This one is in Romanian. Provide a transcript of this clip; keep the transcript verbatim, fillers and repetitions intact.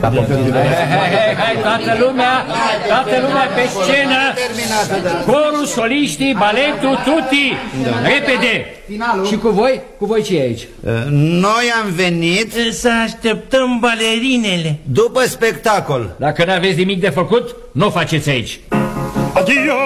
Hai, hai, hai, toată lumea, toată lumea pe scenă. Corul, soliștii, baletul, tutti. Repede. Și cu voi? Cu voi ce e aici? Noi am venit să așteptăm balerinele după spectacol. Dacă n-aveți nimic de făcut, nu o faceți aici. Adio!